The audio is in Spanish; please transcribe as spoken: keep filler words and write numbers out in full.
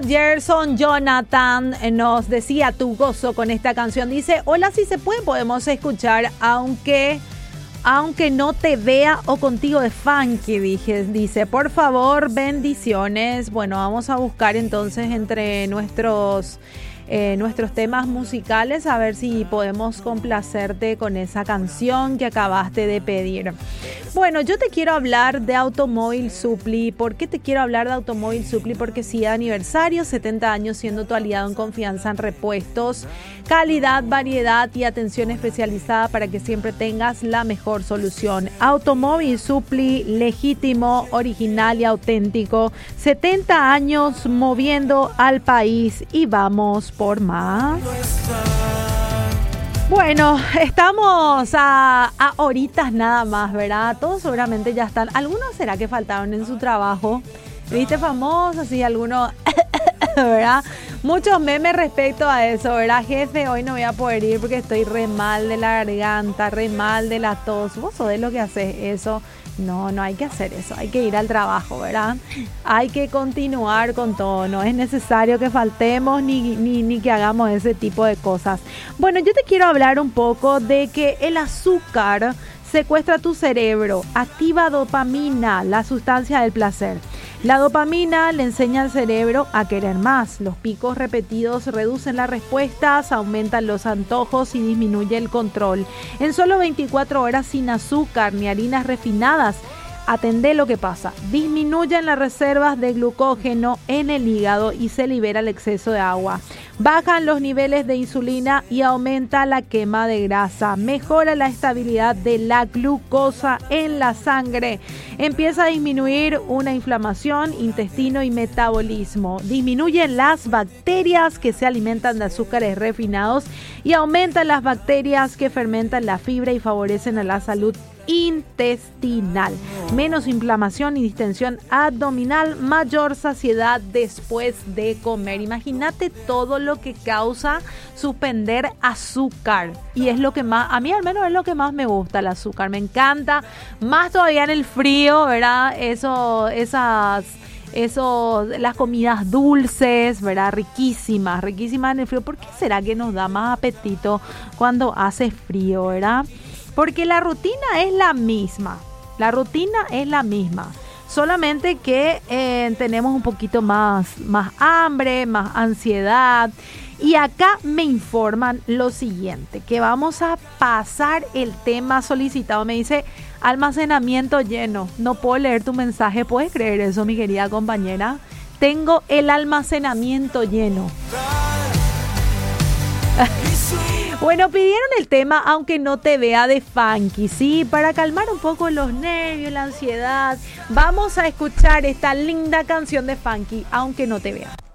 Gerson Jonathan nos decía tu gozo con esta canción. Dice, hola, si se puede, podemos escuchar aunque, aunque no te vea o contigo de funky, dije, dice, por favor, bendiciones. Bueno, vamos a buscar entonces entre nuestros... Eh, nuestros temas musicales, a ver si podemos complacerte con esa canción que acabaste de pedir. Bueno, yo te quiero hablar de Automóvil Supply. ¿Por qué te quiero hablar de Automóvil Supply? Porque sí, aniversario, setenta años siendo tu aliado en confianza en repuestos, calidad, variedad y atención especializada para que siempre tengas la mejor solución. Automóvil Supply, legítimo, original y auténtico. setenta años moviendo al país y vamos por más. Bueno, estamos a, a horitas nada más, ¿verdad? Todos seguramente ya están. Algunos será que faltaron en su trabajo. ¿Viste famosos? Sí, algunos, ¿verdad? Muchos memes respecto a eso, ¿verdad? Jefe, hoy no voy a poder ir porque estoy re mal de la garganta, re mal de la tos. ¿Vos sabés lo que haces eso? No, no hay que hacer eso, hay que ir al trabajo, ¿verdad? Hay que continuar con todo, no es necesario que faltemos ni, ni, ni que hagamos ese tipo de cosas. Bueno, yo te quiero hablar un poco de que el azúcar secuestra tu cerebro, activa dopamina, la sustancia del placer. La dopamina le enseña al cerebro a querer más. Los picos repetidos reducen las respuestas, aumentan los antojos y disminuye el control. En solo veinticuatro horas sin azúcar ni harinas refinadas, atendé lo que pasa. Disminuyen las reservas de glucógeno en el hígado y se libera el exceso de agua. Bajan los niveles de insulina y aumenta la quema de grasa. Mejora la estabilidad de la glucosa en la sangre. Empieza a disminuir una inflamación, intestino y metabolismo. Disminuyen las bacterias que se alimentan de azúcares refinados y aumentan las bacterias que fermentan la fibra y favorecen a la salud intestinal. Menos inflamación y distensión abdominal, mayor saciedad después de comer. Imagínate todo lo que causa suspender azúcar. Y es lo que más, a mí al menos es lo que más me gusta, el azúcar. Me encanta, más todavía en el frío, ¿verdad? Eso, esas... Eso, las comidas dulces, ¿verdad? Riquísimas, riquísimas en el frío. ¿Por qué será que nos da más apetito cuando hace frío, verdad? Porque la rutina es la misma. La rutina es la misma. Solamente que eh, tenemos un poquito más, más hambre, más ansiedad. Y acá me informan lo siguiente, que vamos a pasar el tema solicitado. Me dice, almacenamiento lleno. No puedo leer tu mensaje. ¿Puedes creer eso, mi querida compañera? Tengo el almacenamiento lleno. Bueno, pidieron el tema Aunque no te vea de funky, ¿sí? Para calmar un poco los nervios, la ansiedad. Vamos a escuchar esta linda canción de funky, Aunque no te vea.